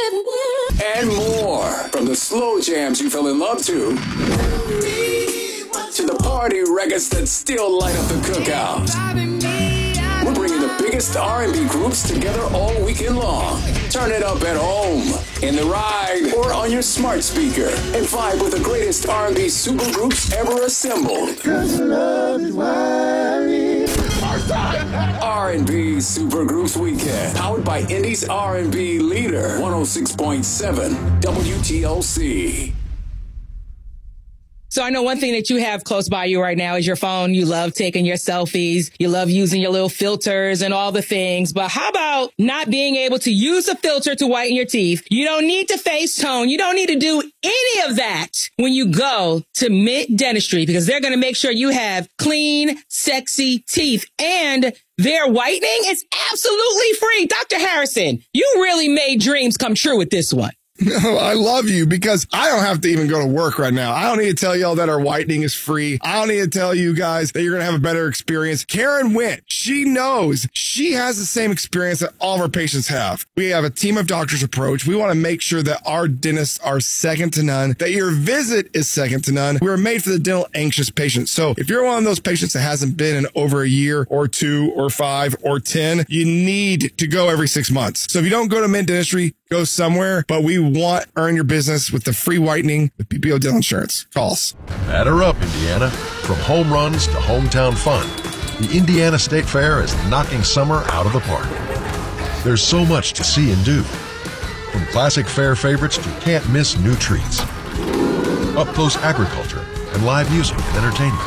And more. From the slow jams you fell in love to the party records that still light up the cookout. We're bringing the biggest R&B groups together all weekend long. Turn it up at home, in the ride, or on your smart speaker, and vibe with the greatest R&B supergroups ever assembled. R&B Supergroups Weekend, powered by Indy's R&B leader, 106.7 WTOC. So I know one thing that you have close by you right now is your phone. You love taking your selfies. You love using your little filters and all the things. But how about not being able to use a filter to whiten your teeth? You don't need to face tone. You don't need to do any of that when you go to Mint Dentistry, because they're going to make sure you have clean, sexy teeth. And their whitening is absolutely free. Dr. Harrison, you really made dreams come true with this one. I love you because I don't have to even go to work right now. I don't need to tell y'all that our whitening is free. I don't need to tell you guys that you're going to have a better experience. Karen went. She knows. She has the same experience that all of our patients have. We have a team of doctors approach. We want to make sure that our dentists are second to none, that your visit is second to none. We were made for the dental anxious patient. So if you're one of those patients that hasn't been in over a year or 2 or 5 or 10, you need to go every 6 months. So if you don't go to Mint Dentistry, go somewhere, but we want earn your business with the free whitening with PPO Dental Insurance. Call us. Batter up, Indiana. From home runs to hometown fun, the Indiana State Fair is knocking summer out of the park. There's so much to see and do. From classic fair favorites to can't-miss new treats. Up-close agriculture and live music and entertainment.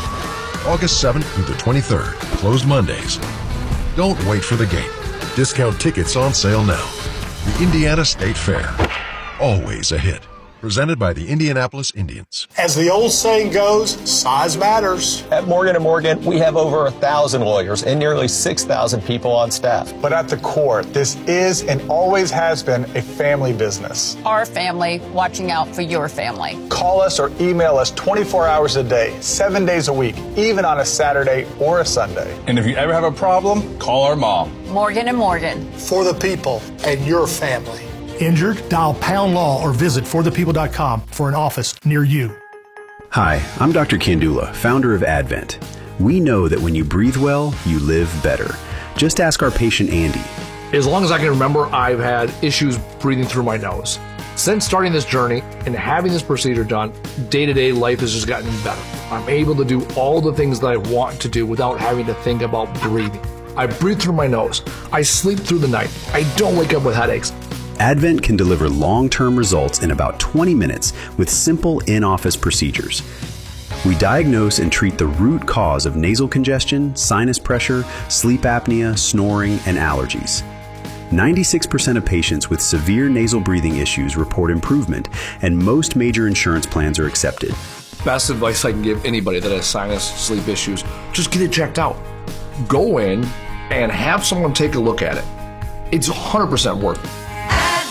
August 7th through the 23rd. Closed Mondays. Don't wait for the gate. Discount tickets on sale now. The Indiana State Fair. Always a hit. Presented by the Indianapolis Indians. As the old saying goes, size matters. At Morgan & Morgan, we have over 1,000 lawyers and nearly 6,000 people on staff. But at the core, this is and always has been a family business. Our family watching out for your family. Call us or email us 24 hours a day, 7 days a week, even on a Saturday or a Sunday. And if you ever have a problem, call our mom. Morgan & Morgan. For the people and your family. Injured? Dial Pound Law or visit forthepeople.com for an office near you. Hi, I'm Dr. Kandula, founder of Advent. We know that when you breathe well, you live better. Just ask our patient Andy. As long as I can remember, I've had issues breathing through my nose. Since starting this journey and having this procedure done, day-to-day life has just gotten better. I'm able to do all the things that I want to do without having to think about breathing. I breathe through my nose. I sleep through the night. I don't wake up with headaches. Advent can deliver long-term results in about 20 minutes with simple in-office procedures. We diagnose and treat the root cause of nasal congestion, sinus pressure, sleep apnea, snoring, and allergies. 96% of patients with severe nasal breathing issues report improvement, and most major insurance plans are accepted. Best advice I can give anybody that has sinus, sleep issues, just get it checked out. Go in and have someone take a look at it. It's 100% worth it.